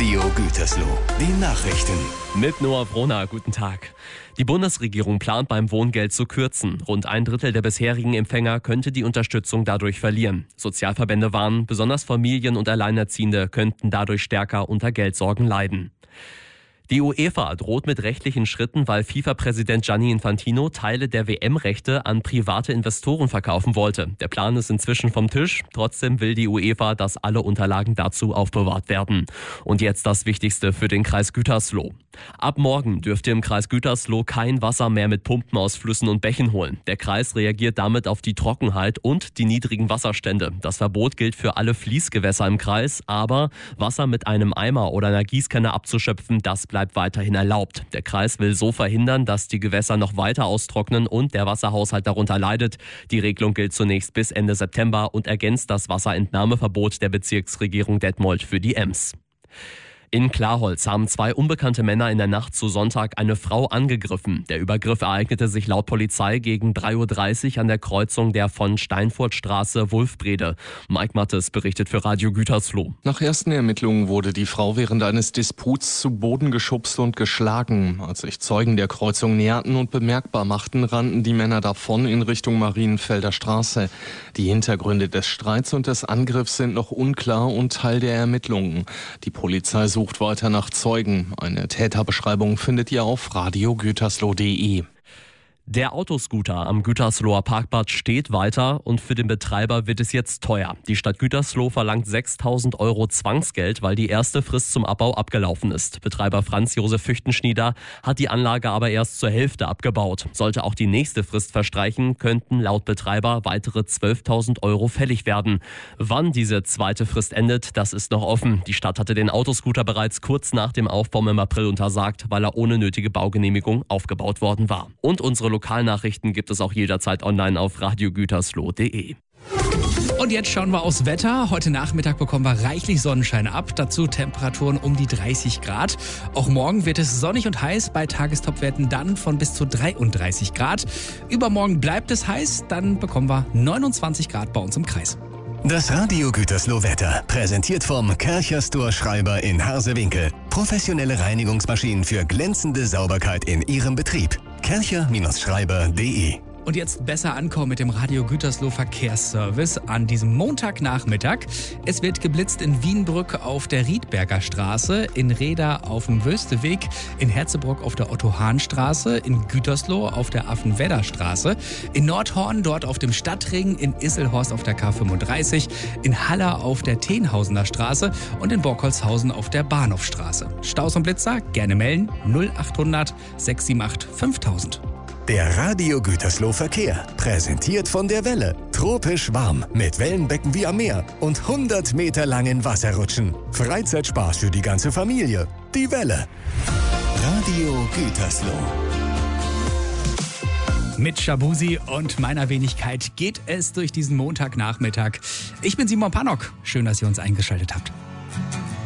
Radio Gütersloh. Die Nachrichten. Mit Noah Brunner, guten Tag. Die Bundesregierung plant beim Wohngeld zu kürzen. Rund ein Drittel der bisherigen Empfänger könnte die Unterstützung dadurch verlieren. Sozialverbände warnen, besonders Familien und Alleinerziehende könnten dadurch stärker unter Geldsorgen leiden. Die UEFA droht mit rechtlichen Schritten, weil FIFA-Präsident Gianni Infantino Teile der WM-Rechte an private Investoren verkaufen wollte. Der Plan ist inzwischen vom Tisch. Trotzdem will die UEFA, dass alle Unterlagen dazu aufbewahrt werden. Und jetzt das Wichtigste für den Kreis Gütersloh. Ab morgen dürft ihr im Kreis Gütersloh kein Wasser mehr mit Pumpen aus Flüssen und Bächen holen. Der Kreis reagiert damit auf die Trockenheit und die niedrigen Wasserstände. Das Verbot gilt für alle Fließgewässer im Kreis, aber Wasser mit einem Eimer oder einer Gießkanne abzuschöpfen, das bleibt weiterhin erlaubt. Der Kreis will so verhindern, dass die Gewässer noch weiter austrocknen und der Wasserhaushalt darunter leidet. Die Regelung gilt zunächst bis Ende September und ergänzt das Wasserentnahmeverbot der Bezirksregierung Detmold für die Ems. In Klarholz haben zwei unbekannte Männer in der Nacht zu Sonntag eine Frau angegriffen. Der Übergriff ereignete sich laut Polizei gegen 3:30 Uhr an der Kreuzung der von Steinfurtstraße Wulfbrede. Mike Mattes berichtet für Radio Gütersloh. Nach ersten Ermittlungen wurde die Frau während eines Disputs zu Boden geschubst und geschlagen. Als sich Zeugen der Kreuzung näherten und bemerkbar machten, rannten die Männer davon in Richtung Marienfelder Straße. Die Hintergründe des Streits und des Angriffs sind noch unklar und Teil der Ermittlungen. Die Polizei sucht weiter nach Zeugen. Eine Täterbeschreibung findet ihr auf radiogütersloh.de. Der Autoscooter am Gütersloher Parkplatz steht weiter und für den Betreiber wird es jetzt teuer. Die Stadt Gütersloh verlangt 6.000 € Zwangsgeld, weil die erste Frist zum Abbau abgelaufen ist. Betreiber Franz Josef Füchtenschnieder hat die Anlage aber erst zur Hälfte abgebaut. Sollte auch die nächste Frist verstreichen, könnten laut Betreiber weitere 12.000 € fällig werden. Wann diese zweite Frist endet, das ist noch offen. Die Stadt hatte den Autoscooter bereits kurz nach dem Aufbau im April untersagt, weil er ohne nötige Baugenehmigung aufgebaut worden war. Und unsere Lokalnachrichten gibt es auch jederzeit online auf radiogütersloh.de. Und jetzt schauen wir aufs Wetter. Heute Nachmittag bekommen wir reichlich Sonnenschein ab. Dazu Temperaturen um die 30 Grad. Auch morgen wird es sonnig und heiß, bei Tagestopwerten dann von bis zu 33 Grad. Übermorgen bleibt es heiß, dann bekommen wir 29 Grad bei uns im Kreis. Das Radio Gütersloh Wetter, präsentiert vom Kärcher Store Schreiber in Harsewinkel. Professionelle Reinigungsmaschinen für glänzende Sauberkeit in Ihrem Betrieb. Kärcher-Schreiber.de. Und jetzt besser ankommen mit dem Radio Gütersloh Verkehrsservice an diesem Montagnachmittag. Es wird geblitzt in Wienbrück auf der Riedberger Straße, in Reda auf dem Wösteweg, in Herzebrock auf der Otto-Hahn-Straße, in Gütersloh auf der Affenwedder-Straße, in Nordhorn dort auf dem Stadtring, in Isselhorst auf der K35, in Haller auf der Tenhausener Straße und in Borkholzhausen auf der Bahnhofstraße. Staus und Blitzer gerne melden 0800 678 5000. Der Radio Gütersloh Verkehr, präsentiert von der Welle. Tropisch warm, mit Wellenbecken wie am Meer und 100 Meter langen Wasserrutschen. Freizeitspaß für die ganze Familie. Die Welle. Radio Gütersloh. Mit Shabuzi und meiner Wenigkeit geht es durch diesen Montagnachmittag. Ich bin Simon Pannock. Schön, dass ihr uns eingeschaltet habt.